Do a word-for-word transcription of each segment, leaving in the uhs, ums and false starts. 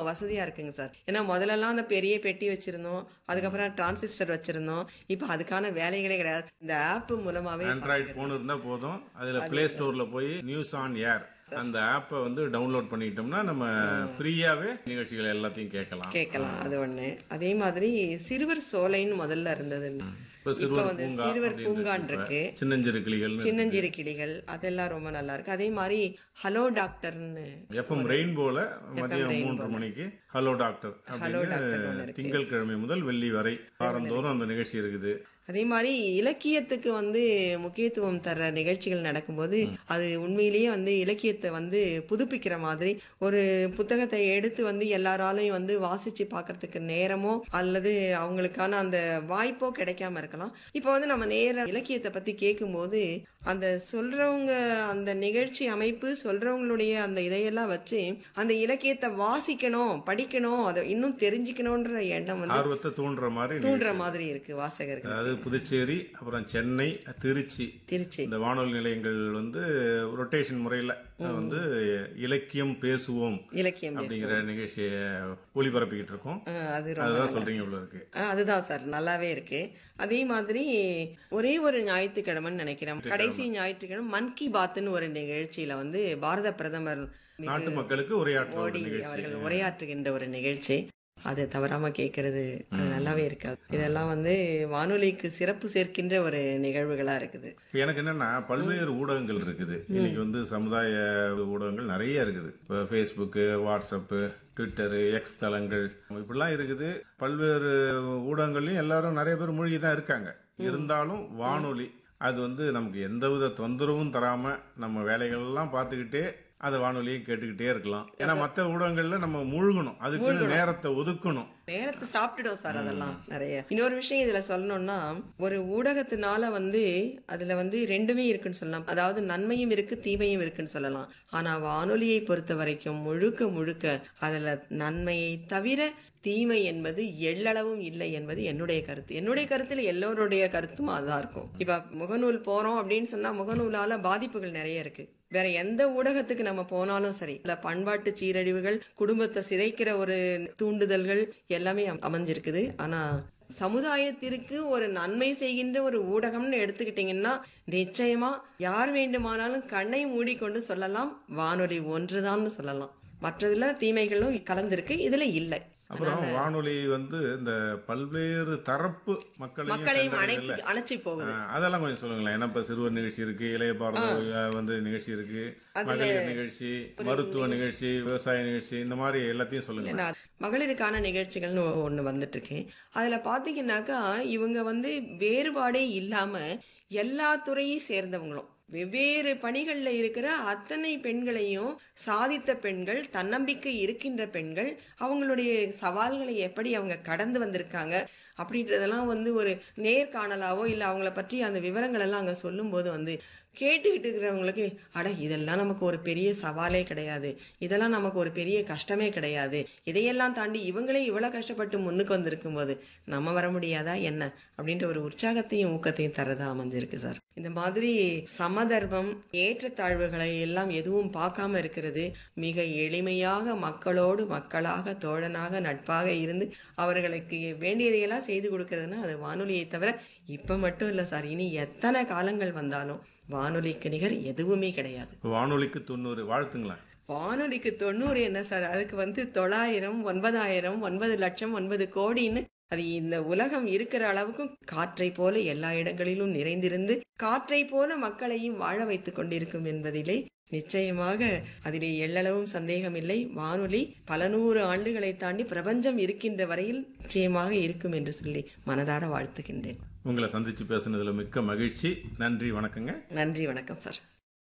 வசதியா இருக்குங்க சார். ஏன்னா முதல்லலாம் அந்த பெரிய பெட்டி வச்சிருந்தோம், அதுக்கப்புறம் டிரான்சிஸ்டர் வச்சிருந்தோம். இப்ப அதுக்கான வேலைகளே கிடையாது. இந்த ஆப் மூலமாவே ஆண்ட்ராய்டு போன் இருந்தா போதும், அதுல பிளே ஸ்டோர்ல போய் நியூஸ் ஆன் ஏர் அந்த ஆப்பை வந்து டவுன்லோட் பண்ணிக்கிட்டோம்னா நம்ம ஃப்ரீயாவே நிகழ்ச்சிகள் எல்லாத்தையும் கேட்கலாம் கேட்கலாம். அது ஒண்ணு. அதே மாதிரி சிறுவர் சோலைன்னு முதல்ல இருந்தது. இப்ப இப்ப சிறுவர் வந்து பூங்கா சிறுவர் அப்படின்னு பூங்கான் இருக்கு. இருக்கு, சின்னஞ்சிறு கிளிகள் சின்னஞ்சிறு கிளிகள், அதெல்லாம் ரொம்ப நல்லா இருக்கு. அதே மாதிரி ஹலோ டாக்டர்னு எஃப்எம் ரெயின்போல மதியம் மூன்று மணிக்கு ஹலோ டாக்டர் அப்படின்னு திங்கள் கிழமை முதல் வெள்ளி வரை வாரந்தோறும் அந்த நிகழ்ச்சி இருக்குது. அதே மாதிரி இலக்கியத்துக்கு வந்து முக்கியத்துவம் தர நிகழ்ச்சிகள் நடக்கும்போது அது உண்மையிலேயே வந்து இலக்கியத்தை வந்து புதுப்பிக்கிற மாதிரி, ஒரு புத்தகத்தை எடுத்து வந்து எல்லாராலையும் வந்து வாசிச்சு பாக்குறதுக்கு நேரமோ அல்லது அவங்களுக்கான அந்த வாய்ப்போ கிடைக்காம இருக்கலாம். இப்ப வந்து நம்ம நேர இலக்கியத்தை பத்தி கேட்கும் போது அந்த சொல்றவங்க அந்த நிகழ்ச்சி அமைப்பு சொல்றவங்களுடைய அந்த இதையெல்லாம் வச்சு அந்த இலக்கியத்தை வாசிக்கணும், படிக்கணும், அதை இன்னும் தெரிஞ்சுக்கணும்ன்ற எண்ணம் வந்து ஆர்வத்தை தூண்டுற மாதிரி தூண்டுற மாதிரி இருக்கு வாசகர்கள். அதாவது புதுச்சேரி, அப்புறம் சென்னை, திருச்சி திருச்சி இந்த வானொலி நிலையங்கள் வந்து ரொட்டேஷன் முறையில வந்து இலக்கியம் பேசுவோம் இலக்கியம் அப்படிங்கிற நிகழ்ச்சியை ஒளிபரப்பிக்கிட்டு இருக்கோம். அதுதான் சொல்றீங்க இவ்வளவு இருக்கு. அதுதான் சார், நல்லாவே இருக்கு. அதே மாதிரி ஒரே ஒரு ஞாயிற்றுக்கிழமைன்னு நினைக்கிறேன், கடைசி ஞாயிற்றுக்கிழமை மன் கி பாத்னு ஒரு நிகழ்ச்சியில வந்து பாரத பிரதமர் நாட்டு மக்களுக்கு உரையாற்ற மோடி அவர்கள் உரையாற்றுகின்ற ஒரு நிகழ்ச்சி. அது தவறாம கேட்கறது அது நல்லாவே இருக்காது. இதெல்லாம் வந்து வானொலிக்கு சிறப்பு சேர்க்கின்ற ஒரு நிகழ்வுகளா இருக்குது. எனக்கு என்னன்னா பல்வேறு ஊடகங்கள் இருக்குது. இன்னைக்கு வந்து சமுதாய ஊடகங்கள் நிறைய இருக்குது. இப்போ ஃபேஸ்புக்கு, வாட்ஸ்அப்பு, ட்விட்டரு, எக்ஸ் தளங்கள் இப்படிலாம் இருக்குது. பல்வேறு ஊடகங்கள்லயும் எல்லாரும் நிறைய பேர் மூழ்கி தான் இருக்காங்க. இருந்தாலும் வானொலி அது வந்து நமக்கு எந்தவித தொந்தரவும் தராம நம்ம வேலைகள் எல்லாம் பார்த்துக்கிட்டே அதை வானொலியை கேட்டுக்கிட்டே இருக்கலாம். ஏன்னா மற்ற ஊடகங்கள்ல நம்ம மூழ்கணும், அதுக்கு நேரத்தை ஒதுக்கணும். நேரத்தை சாப்பிட்டுடும் சார் அதெல்லாம் நிறைய. இன்னொரு விஷயம் இதுல சொல்லணும்னா, ஒரு ஊடகத்தினால வந்து அதுல வந்து ரெண்டுமே இருக்குன்னு சொல்லலாம். அதாவது நன்மையும் இருக்கு, தீமையும் இருக்குன்னு சொல்லலாம். ஆனா வானொலியை பொறுத்த வரைக்கும் முழுக்க முழுக்க அதுல நன்மையை தவிர தீமை என்பது எள்ளளவும் இல்லை என்பது என்னுடைய கருத்து. என்னுடைய கருத்துல எல்லோருடைய கருத்தும் அதான் இருக்கும். இப்ப முகநூல் போறோம் அப்படின்னு சொன்னா முகநூலால பாதிப்புகள் நிறைய இருக்கு. வேற எந்த ஊடகத்துக்கு நம்ம போனாலும் சரி, இல்ல பண்பாட்டு சீரழிவுகள், குடும்பத்தை சிதைக்கிற ஒரு தூண்டுதல்கள் எல்லாமே அமைஞ்சிருக்குது. ஆனா சமுதாயத்திற்கு ஒரு நன்மை செய்கின்ற ஒரு ஊடகம்னு எடுத்துக்கிட்டீங்கன்னா நிச்சயமா யார் வேண்டுமானாலும் கண்ணை மூடிக்கொண்டு சொல்லலாம் வானொலி ஒன்றுதான் சொல்லலாம். மற்றதுல தீமைகளும் கலந்திருக்கு, இதுல இல்லை. அப்புறம் வானொலி வந்து இந்த பல்வேறு தரப்பு மக்களையும் அணைச்சி போகுது. அதெல்லாம் கொஞ்சம் சொல்லுங்களேன். ஏன்னா இப்ப சிறுவர் நிகழ்ச்சி இருக்கு, இளைய பாரத வந்து நிகழ்ச்சி இருக்கு, மகளிர் நிகழ்ச்சி, மருத்துவ நிகழ்ச்சி, விவசாய நிகழ்ச்சி, இந்த மாதிரி எல்லாத்தையும் சொல்லுங்க. மகளிருக்கான நிகழ்ச்சிகள்னு ஒண்ணு வந்துட்டு இருக்கு. அதுல பாத்தீங்கன்னாக்கா இவங்க வந்து வேறுபாடே இல்லாம எல்லா துறையை சேர்ந்தவங்களும் வெவ்வேறு பணிகள்ல இருக்கிற அத்தனை பெண்களையும் சாதித்த பெண்கள், தன்னம்பிக்கை இருக்கின்ற பெண்கள், அவங்களுடைய சவால்களை எப்படி அவங்க கடந்து வந்திருக்காங்க அப்படின்றதெல்லாம் வந்து ஒரு நேர்காணலாவோ இல்ல அவங்கள பற்றி அந்த விவரங்கள் எல்லாம் அங்க சொல்லும் போது வந்து கேட்டுக்கிட்டு இருக்கிறவங்களுக்கு அட இதெல்லாம் நமக்கு ஒரு பெரிய சவாலே கிடையாது, இதெல்லாம் நமக்கு ஒரு பெரிய கஷ்டமே கிடையாது, இதையெல்லாம் தாண்டி இவங்களே இவ்வளவு கஷ்டப்பட்டு முன்னுக்கு வந்திருக்கும் போது நம்ம வர முடியாதா என்ன அப்படின்ற ஒரு உற்சாகத்தையும் ஊக்கத்தையும் தரதா அமைஞ்சிருக்கு சார். இந்த மாதிரி சமதர்மம், ஏற்றத்தாழ்வுகளை எல்லாம் எதுவும் பார்க்காம இருக்கிறது, மிக எளிமையாக மக்களோடு மக்களாக தோழனாக நட்பாக இருந்து அவர்களுக்கு வேண்டியதையெல்லாம் செய்து கொடுக்கறதுன்னா அது வானொலியை தவிர இப்ப மட்டும் இல்ல சார், இனி எத்தனை காலங்கள் வந்தாலும் வானொலிக்கு நிகர் எதுவுமே கிடையாது. வானொலிக்கு தொண்ணூறு வாழ்த்துங்களா? வானொலிக்கு தொண்ணூறு என்ன சார், அதுக்கு வந்து தொள்ளாயிரம், ஒன்பதாயிரம், ஒன்பது லட்சம், ஒன்பது கோடின்னு அது இந்த உலகம் இருக்கிற அளவுக்கும் காற்றை போல எல்லா இடங்களிலும் நிறைந்திருந்து காற்றை போல மக்களையும் வாழ வைத்துக் கொண்டிருக்கும் என்பதிலே நிச்சயமாக அதிலே எள்ளளவும் சந்தேகம் இல்லை. வானொலி பல நூறு ஆண்டுகளை தாண்டி பிரபஞ்சம் இருக்கின்ற வரையில் நிச்சயமாக இருக்கும் என்று சொல்லி மனதார வாழ்த்துகின்றேன். உங்களை சந்திச்சு பேசுனதுல மிக்க மகிழ்ச்சி. நன்றி, வணக்கங்க. நன்றி, வணக்கம் சார்.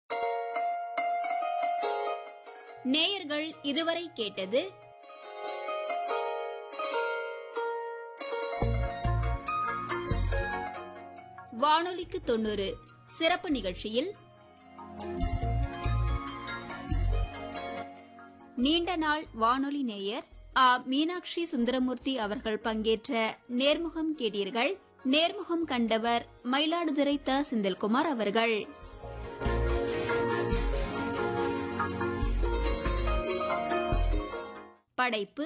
நேயர்கள் இதுவரை கேட்டது வானொலிக்கு தொண்ணூறு சிறப்பு நிகழ்ச்சியில் நீண்ட நாள் வானொலி நேயர் ஆ மீனாட்சி சுந்தரமூர்த்தி அவர்கள் பங்கேற்ற நேர்முகம் கேட்டீர்கள். நேர்முகம் கண்டவர் மயிலாடுதுறை த செந்தில்குமார் அவர்கள். படைப்பு